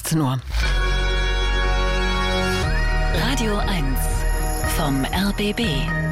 18 Uhr. Radio 1 vom RBB.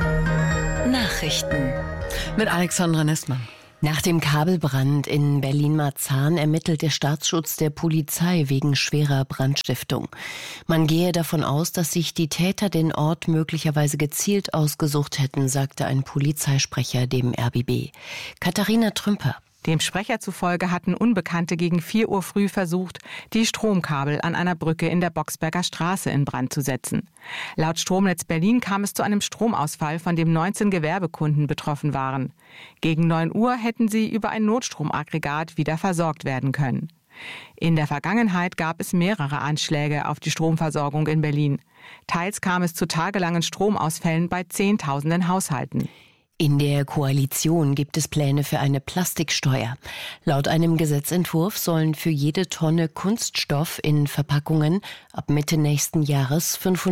Nachrichten. Mit Alexandra Nestmann. Nach dem Kabelbrand in Berlin-Marzahn ermittelt der Staatsschutz der Polizei wegen schwerer Brandstiftung. Man gehe davon aus, dass sich die Täter den Ort möglicherweise gezielt ausgesucht hätten, sagte ein Polizeisprecher dem RBB. Katharina Trümper. Dem Sprecher zufolge hatten Unbekannte gegen 4 Uhr früh versucht, die Stromkabel an einer Brücke in der Boxberger Straße in Brand zu setzen. Laut Stromnetz Berlin kam es zu einem Stromausfall, von dem 19 Gewerbekunden betroffen waren. Gegen 9 Uhr hätten sie über ein Notstromaggregat wieder versorgt werden können. In der Vergangenheit gab es mehrere Anschläge auf die Stromversorgung in Berlin. Teils kam es zu tagelangen Stromausfällen bei Zehntausenden Haushalten. In der Koalition gibt es Pläne für eine Plastiksteuer. Laut einem Gesetzentwurf sollen für jede Tonne Kunststoff in Verpackungen ab Mitte nächsten Jahres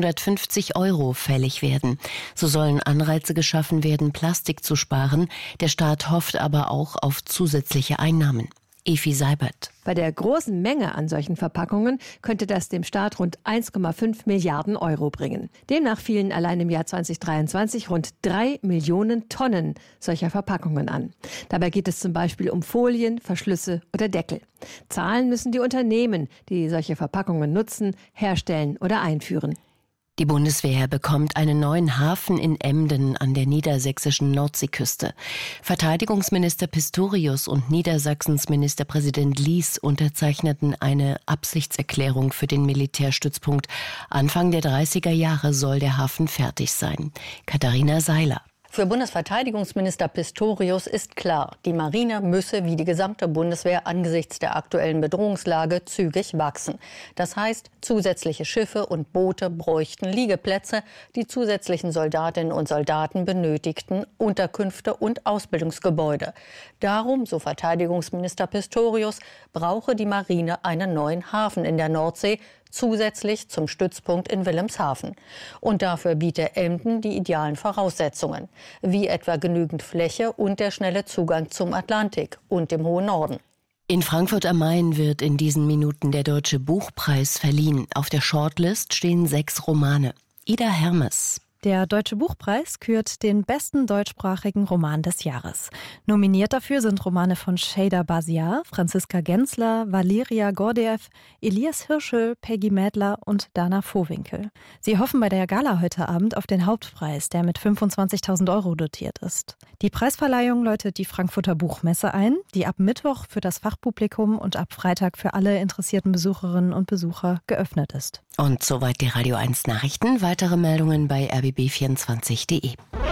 550 € fällig werden. So sollen Anreize geschaffen werden, Plastik zu sparen. Der Staat hofft aber auch auf zusätzliche Einnahmen. Evi Seibert. Bei der großen Menge an solchen Verpackungen könnte das dem Staat rund 1,5 Milliarden € bringen. Demnach fielen allein im Jahr 2023 rund 3 Millionen Tonnen solcher Verpackungen an. Dabei geht es zum Beispiel um Folien, Verschlüsse oder Deckel. Zahlen müssen die Unternehmen, die solche Verpackungen nutzen, herstellen oder einführen. Die Bundeswehr bekommt einen neuen Hafen in Emden an der niedersächsischen Nordseeküste. Verteidigungsminister Pistorius und Niedersachsens Ministerpräsident Lies unterzeichneten eine Absichtserklärung für den Militärstützpunkt. Anfang der 30er Jahre soll der Hafen fertig sein. Katharina Seiler. Für Bundesverteidigungsminister Pistorius ist klar, die Marine müsse wie die gesamte Bundeswehr angesichts der aktuellen Bedrohungslage zügig wachsen. Das heißt, zusätzliche Schiffe und Boote bräuchten Liegeplätze, die zusätzlichen Soldatinnen und Soldaten benötigten Unterkünfte und Ausbildungsgebäude. Darum, so Verteidigungsminister Pistorius, brauche die Marine einen neuen Hafen in der Nordsee, zusätzlich zum Stützpunkt in Wilhelmshaven. Und dafür biete Emden die idealen Voraussetzungen, wie etwa genügend Fläche und der schnelle Zugang zum Atlantik und dem hohen Norden. In Frankfurt am Main wird in diesen Minuten der Deutsche Buchpreis verliehen. Auf der Shortlist stehen 6 Romane. Ida Hermes. Der Deutsche Buchpreis kürt den besten deutschsprachigen Roman des Jahres. Nominiert dafür sind Romane von Şeyda Basiar, Franziska Gensler, Valeria Gordiev, Elias Hirschel, Peggy Mädler und Dana Vohwinkel. Sie hoffen bei der Gala heute Abend auf den Hauptpreis, der mit 25.000 € dotiert ist. Die Preisverleihung läutet die Frankfurter Buchmesse ein, die ab Mittwoch für das Fachpublikum und ab Freitag für alle interessierten Besucherinnen und Besucher geöffnet ist. Und soweit die Radio 1 Nachrichten. Weitere Meldungen bei rbb24.de.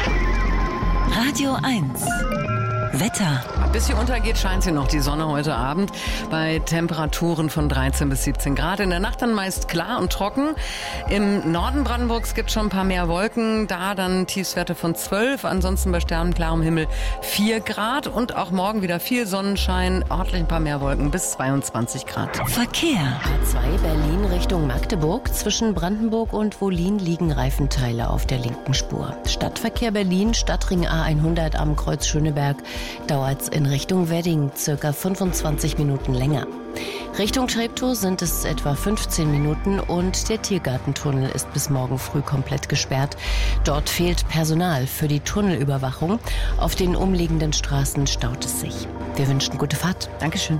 Radio 1 Wetter. Bis hier untergeht, scheint sie noch die Sonne heute Abend bei Temperaturen von 13 bis 17 Grad. In der Nacht dann meist klar und trocken. Im Norden Brandenburgs gibt es schon ein paar mehr Wolken. Da dann Tiefstwerte von 12. Ansonsten bei sternenklarem Himmel 4 Grad. Und auch morgen wieder viel Sonnenschein. Ordentlich ein paar mehr Wolken bis 22 Grad. Verkehr. A2 Berlin Richtung Magdeburg. Zwischen Brandenburg und Wollin liegen Reifenteile auf der linken Spur. Stadtverkehr Berlin, Stadtring A100 am Kreuz Schöneberg. Dauert es in Richtung Wedding circa 25 Minuten länger. Richtung Treptow sind es etwa 15 Minuten und der Tiergartentunnel ist bis morgen früh komplett gesperrt. Dort fehlt Personal für die Tunnelüberwachung. Auf den umliegenden Straßen staut es sich. Wir wünschen gute Fahrt. Dankeschön.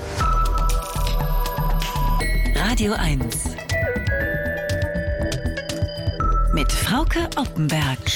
Radio 1 mit Frauke Oppenberg.